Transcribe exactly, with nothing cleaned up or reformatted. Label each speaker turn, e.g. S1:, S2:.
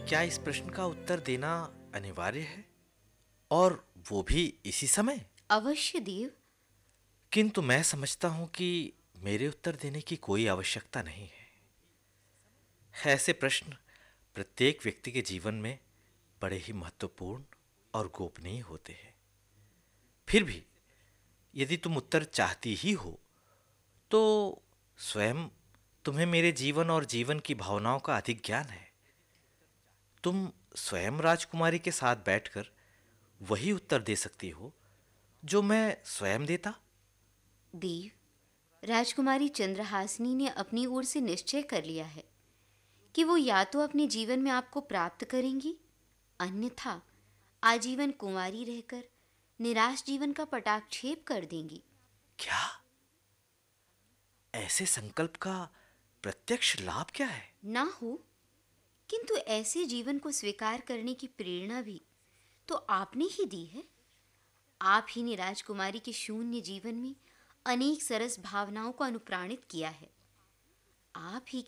S1: क्या इस प्रश्न का उत्तर देना अनिवार्य है, और वो भी इसी समय?
S2: अवश्य देव।
S1: किंतु मैं समझता हूं कि मेरे उत्तर देने की कोई आवश्यकता नहीं है। ऐसे प्रश्न प्रत्येक व्यक्ति के जीवन में बड़े ही महत्वपूर्ण और गोपनीय होते हैं। फिर भी यदि तुम उत्तर चाहती ही हो तो स्वयं तुम्हें मेरे जीवन और जीवन की भावनाओं का अधिक ज्ञान है। तुम स्वयं राजकुमारी के साथ बैठकर वही उत्तर दे सकती हो जो मैं स्वयं देता।
S2: देव, राजकुमारी चंद्रहासिनी ने अपनी ओर से निश्चय कर लिया है कि वो या तो अपने जीवन में आपको प्राप्त करेंगी, अन्यथा आजीवन कुंवारी रहकर निराश जीवन का पटाक्षेप कर देंगी।
S1: क्या ऐसे संकल्प का प्रत्यक्ष लाभ क्या है?
S2: ना हो, किंतु ऐसे जीवन को स्वीकार करने की प्रेरणा भी तो आपने ही दी है। आप ही ने राजकुमारी के शून्य जीवन में अनेक सरस भावनाओं को अनुप्राणित किया है। आप ही